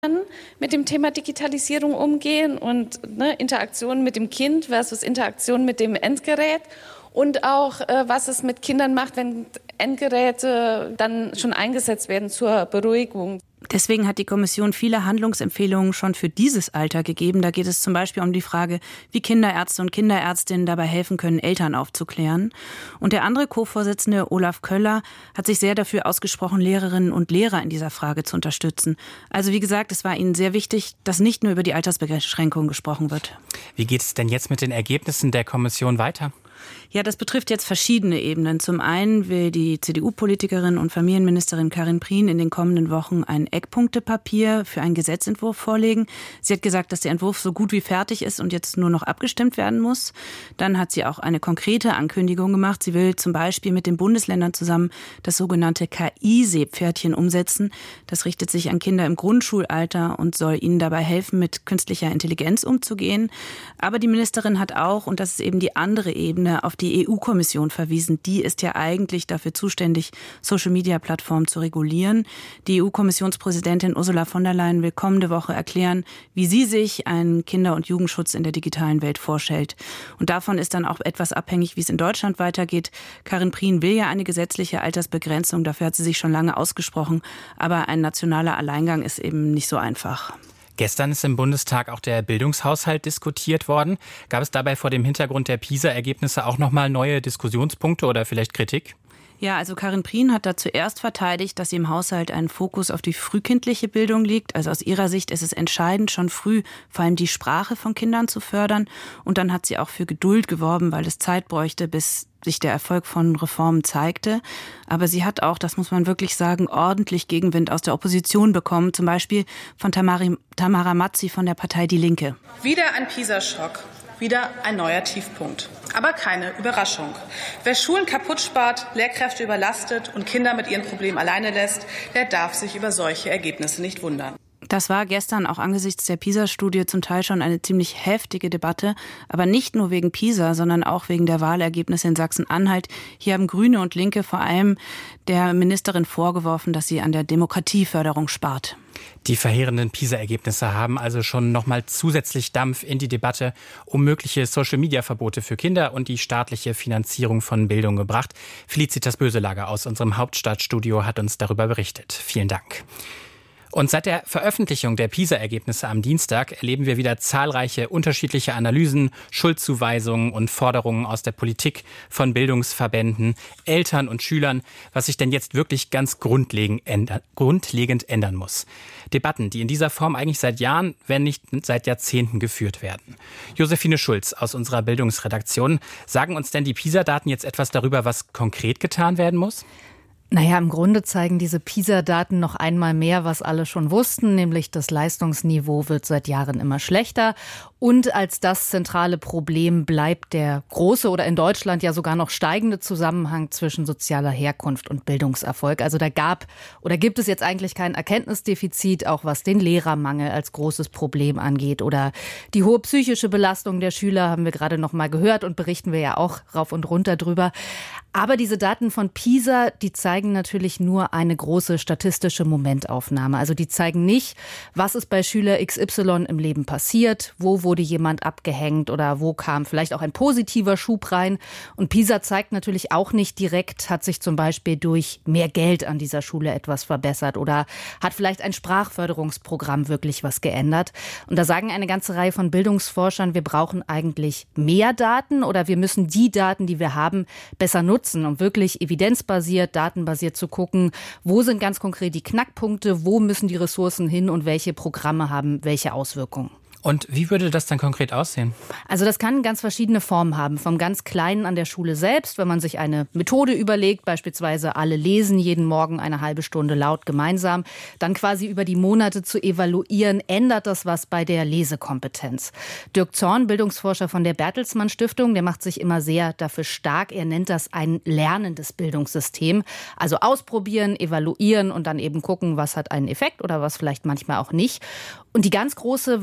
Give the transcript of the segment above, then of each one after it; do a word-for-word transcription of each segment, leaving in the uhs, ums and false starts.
mit dem Thema Digitalisierung umgehen und ne, Interaktion mit dem Kind versus Interaktion mit dem Endgerät und auch, äh, was es mit Kindern macht, wenn Endgeräte dann schon eingesetzt werden zur Beruhigung. Deswegen hat die Kommission viele Handlungsempfehlungen schon für dieses Alter gegeben. Da geht es zum Beispiel um die Frage, wie Kinderärzte und Kinderärztinnen dabei helfen können, Eltern aufzuklären. Und der andere Co-Vorsitzende, Olaf Köller, hat sich sehr dafür ausgesprochen, Lehrerinnen und Lehrer in dieser Frage zu unterstützen. Also wie gesagt, es war ihnen sehr wichtig, dass nicht nur über die Altersbeschränkung gesprochen wird. Wie geht es denn jetzt mit den Ergebnissen der Kommission weiter? Ja, das betrifft jetzt verschiedene Ebenen. Zum einen will die C D U-Politikerin und Familienministerin Karin Prien in den kommenden Wochen ein Eckpunktepapier für einen Gesetzentwurf vorlegen. Sie hat gesagt, dass der Entwurf so gut wie fertig ist und jetzt nur noch abgestimmt werden muss. Dann hat sie auch eine konkrete Ankündigung gemacht. Sie will zum Beispiel mit den Bundesländern zusammen das sogenannte K I-Seepferdchen umsetzen. Das richtet sich an Kinder im Grundschulalter und soll ihnen dabei helfen, mit künstlicher Intelligenz umzugehen. Aber die Ministerin hat auch, und das ist eben die andere Ebene, auf die E U-Kommission verwiesen. Die ist ja eigentlich dafür zuständig, Social-Media-Plattformen zu regulieren. Die E U-Kommissionspräsidentin Ursula von der Leyen will kommende Woche erklären, wie sie sich einen Kinder- und Jugendschutz in der digitalen Welt vorstellt. Und davon ist dann auch etwas abhängig, wie es in Deutschland weitergeht. Karin Prien will ja eine gesetzliche Altersbegrenzung. Dafür hat sie sich schon lange ausgesprochen. Aber ein nationaler Alleingang ist eben nicht so einfach. Gestern ist im Bundestag auch der Bildungshaushalt diskutiert worden. Gab es dabei vor dem Hintergrund der PISA-Ergebnisse auch nochmal neue Diskussionspunkte oder vielleicht Kritik? Ja, also Karin Prien hat da zuerst verteidigt, dass im Haushalt ein Fokus auf die frühkindliche Bildung liegt. Also aus ihrer Sicht ist es entscheidend, schon früh vor allem die Sprache von Kindern zu fördern. Und dann hat sie auch für Geduld geworben, weil es Zeit bräuchte, bis sich der Erfolg von Reformen zeigte. Aber sie hat auch, das muss man wirklich sagen, ordentlich Gegenwind aus der Opposition bekommen. Zum Beispiel von Tamari, Tamara Mazzi von der Partei Die Linke. Wieder ein PISA-Schock. Wieder ein neuer Tiefpunkt. Aber keine Überraschung. Wer Schulen kaputt spart, Lehrkräfte überlastet und Kinder mit ihren Problemen alleine lässt, der darf sich über solche Ergebnisse nicht wundern. Das war gestern auch angesichts der PISA-Studie zum Teil schon eine ziemlich heftige Debatte. Aber nicht nur wegen PISA, sondern auch wegen der Wahlergebnisse in Sachsen-Anhalt. Hier haben Grüne und Linke vor allem der Ministerin vorgeworfen, dass sie an der Demokratieförderung spart. Die verheerenden PISA-Ergebnisse haben also schon nochmal zusätzlich Dampf in die Debatte um mögliche Social-Media-Verbote für Kinder und die staatliche Finanzierung von Bildung gebracht. Felicitas Böselager aus unserem Hauptstadtstudio hat uns darüber berichtet. Vielen Dank. Und seit der Veröffentlichung der PISA-Ergebnisse am Dienstag erleben wir wieder zahlreiche unterschiedliche Analysen, Schuldzuweisungen und Forderungen aus der Politik, von Bildungsverbänden, Eltern und Schülern, was sich denn jetzt wirklich ganz grundlegend ändern, grundlegend ändern muss. Debatten, die in dieser Form eigentlich seit Jahren, wenn nicht seit Jahrzehnten geführt werden. Josephine Schulz aus unserer Bildungsredaktion, sagen uns denn die PISA-Daten jetzt etwas darüber, was konkret getan werden muss? Naja, im Grunde zeigen diese PISA-Daten noch einmal mehr, was alle schon wussten, nämlich das Leistungsniveau wird seit Jahren immer schlechter. Und als das zentrale Problem bleibt der große oder in Deutschland ja sogar noch steigende Zusammenhang zwischen sozialer Herkunft und Bildungserfolg. Also da gab oder gibt es jetzt eigentlich kein Erkenntnisdefizit, auch was den Lehrermangel als großes Problem angeht. Oder die hohe psychische Belastung der Schüler haben wir gerade noch mal gehört und berichten wir ja auch rauf und runter drüber. Aber diese Daten von PISA, die zeigen natürlich nur eine große statistische Momentaufnahme. Also die zeigen nicht, was ist bei Schüler X Y im Leben passiert, wo wurde jemand abgehängt oder wo kam vielleicht auch ein positiver Schub rein. Und PISA zeigt natürlich auch nicht direkt, hat sich zum Beispiel durch mehr Geld an dieser Schule etwas verbessert oder hat vielleicht ein Sprachförderungsprogramm wirklich was geändert. Und da sagen eine ganze Reihe von Bildungsforschern, wir brauchen eigentlich mehr Daten oder wir müssen die Daten, die wir haben, besser nutzen, um wirklich evidenzbasiert, datenbasiert zu gucken, wo sind ganz konkret die Knackpunkte, wo müssen die Ressourcen hin und welche Programme haben welche Auswirkungen. Und wie würde das dann konkret aussehen? Also das kann ganz verschiedene Formen haben. Vom ganz Kleinen an der Schule selbst, wenn man sich eine Methode überlegt, beispielsweise alle lesen jeden Morgen eine halbe Stunde laut gemeinsam, dann quasi über die Monate zu evaluieren, ändert das was bei der Lesekompetenz. Dirk Zorn, Bildungsforscher von der Bertelsmann Stiftung, der macht sich immer sehr dafür stark. Er nennt das ein lernendes Bildungssystem. Also ausprobieren, evaluieren und dann eben gucken, was hat einen Effekt oder was vielleicht manchmal auch nicht. Und die ganz große Variante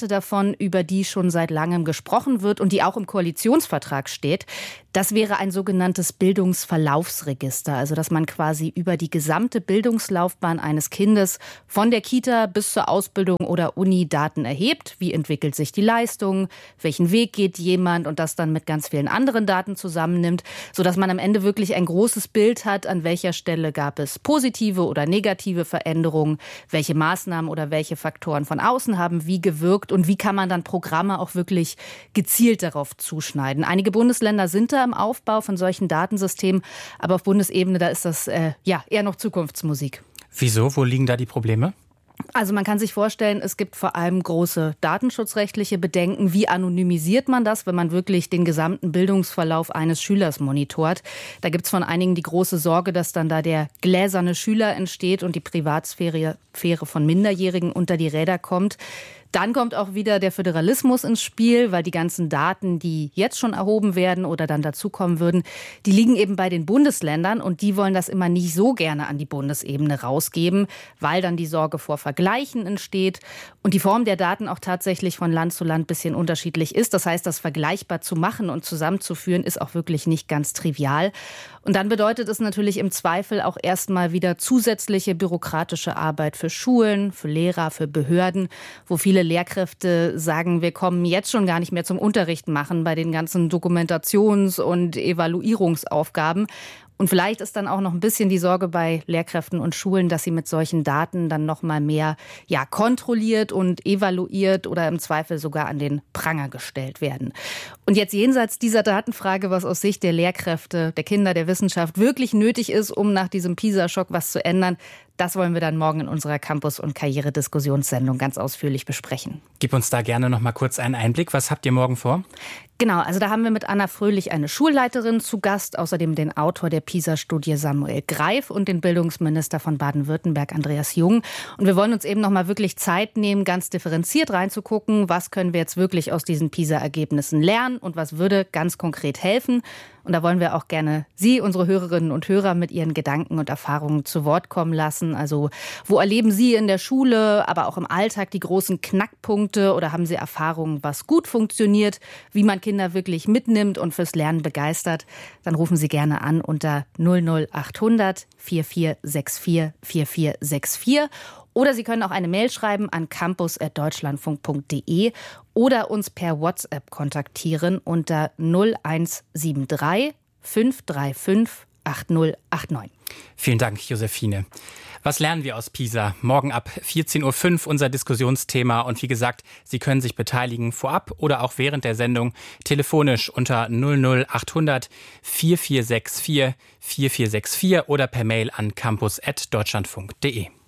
davon, über die schon seit langem gesprochen wird und die auch im Koalitionsvertrag steht. Das wäre ein sogenanntes Bildungsverlaufsregister, also dass man quasi über die gesamte Bildungslaufbahn eines Kindes von der Kita bis zur Ausbildung oder Uni Daten erhebt. Wie entwickelt sich die Leistung? Welchen Weg geht jemand? Und das dann mit ganz vielen anderen Daten zusammennimmt, sodass man am Ende wirklich ein großes Bild hat, an welcher Stelle gab es positive oder negative Veränderungen, welche Maßnahmen oder welche Faktoren von außen haben wie gewirkt und wie kann man dann Programme auch wirklich gezielt darauf zuschneiden. Einige Bundesländer sind da im Aufbau von solchen Datensystemen, aber auf Bundesebene, da ist das äh, ja eher noch Zukunftsmusik. Wieso? Wo liegen da die Probleme? Also man kann sich vorstellen, es gibt vor allem große datenschutzrechtliche Bedenken. Wie anonymisiert man das, wenn man wirklich den gesamten Bildungsverlauf eines Schülers monitort? Da gibt es von einigen die große Sorge, dass dann da der gläserne Schüler entsteht und die Privatsphäre von Minderjährigen unter die Räder kommt. Dann kommt auch wieder der Föderalismus ins Spiel, weil die ganzen Daten, die jetzt schon erhoben werden oder dann dazukommen würden, die liegen eben bei den Bundesländern und die wollen das immer nicht so gerne an die Bundesebene rausgeben, weil dann die Sorge vor Vergleichen entsteht und die Form der Daten auch tatsächlich von Land zu Land ein bisschen unterschiedlich ist. Das heißt, das vergleichbar zu machen und zusammenzuführen, ist auch wirklich nicht ganz trivial. Und dann bedeutet es natürlich im Zweifel auch erstmal wieder zusätzliche bürokratische Arbeit für Schulen, für Lehrer, für Behörden, wo viele Lehrkräfte sagen, wir kommen jetzt schon gar nicht mehr zum Unterricht machen bei den ganzen Dokumentations- und Evaluierungsaufgaben. Und vielleicht ist dann auch noch ein bisschen die Sorge bei Lehrkräften und Schulen, dass sie mit solchen Daten dann noch mal mehr ja, kontrolliert und evaluiert oder im Zweifel sogar an den Pranger gestellt werden. Und jetzt jenseits dieser Datenfrage, was aus Sicht der Lehrkräfte, der Kinder, der Wissenschaft wirklich nötig ist, um nach diesem PISA-Schock was zu ändern, das wollen wir dann morgen in unserer Campus- und Karriere-Diskussionssendung ganz ausführlich besprechen. Gib uns da gerne noch mal kurz einen Einblick. Was habt ihr morgen vor? Genau, also da haben wir mit Anna Fröhlich eine Schulleiterin zu Gast, außerdem den Autor der PISA-Studie Samuel Greif und den Bildungsminister von Baden-Württemberg Andreas Jung. Und wir wollen uns eben noch mal wirklich Zeit nehmen, ganz differenziert reinzugucken, was können wir jetzt wirklich aus diesen PISA-Ergebnissen lernen und was würde ganz konkret helfen. Und da wollen wir auch gerne Sie, unsere Hörerinnen und Hörer, mit Ihren Gedanken und Erfahrungen zu Wort kommen lassen. Also wo erleben Sie in der Schule, aber auch im Alltag die großen Knackpunkte oder haben Sie Erfahrungen, was gut funktioniert, wie man Kinder wirklich mitnimmt und fürs Lernen begeistert? Dann rufen Sie gerne an unter null null acht hundert vier vier sechs vier vier vier sechs vier. Oder Sie können auch eine Mail schreiben an campus at deutschlandfunk punkt de oder uns per WhatsApp kontaktieren unter null eins sieben drei fünf drei fünf acht null acht neun. Vielen Dank, Josephine. Was lernen wir aus PISA? Morgen ab vierzehn Uhr fünf unser Diskussionsthema. Und wie gesagt, Sie können sich beteiligen vorab oder auch während der Sendung telefonisch unter null null acht hundert vier vier sechs vier vier vier sechs vier oder per Mail an campus at deutschlandfunk punkt de.